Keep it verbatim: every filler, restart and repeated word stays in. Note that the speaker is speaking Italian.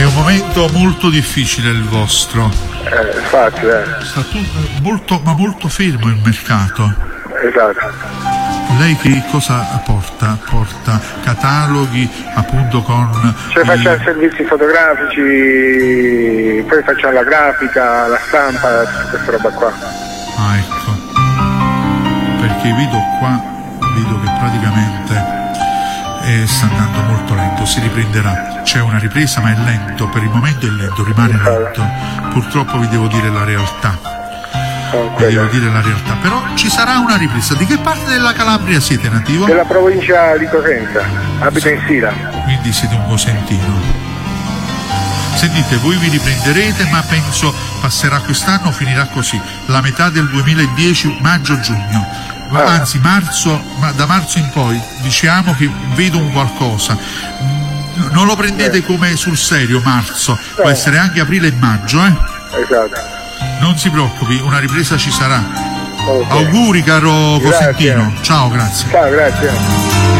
un momento molto difficile il vostro. Eh, infatti, eh. Sta tutto molto, ma molto fermo il mercato. Esatto. Lei che cosa porta? Porta cataloghi appunto con... Cioè i... facciamo servizi fotografici, poi facciamo la grafica, la stampa, questa roba qua. Ah, ecco. Perché vedo qua, vedo che praticamente eh, sta andando molto lento, si riprenderà. C'è una ripresa ma è lento, per il momento è lento, rimane lento. Purtroppo vi devo dire la realtà. Vi devo dire la realtà, però ci sarà una ripresa. Di che parte della Calabria siete nativo? Della provincia di Cosenza, abito in Sila. Quindi siete un cosentino. Sentite, voi vi riprenderete, ma penso passerà quest'anno, finirà così, la metà del duemiladieci, maggio-giugno, ah. anzi marzo, ma da marzo in poi diciamo che vedo un qualcosa. Non lo prendete eh. come sul serio marzo, eh. può essere anche aprile e maggio, eh? Esatto. Non si preoccupi, una ripresa ci sarà. Okay. Auguri caro Grazie. Cosentino, ciao, grazie. Ciao, grazie.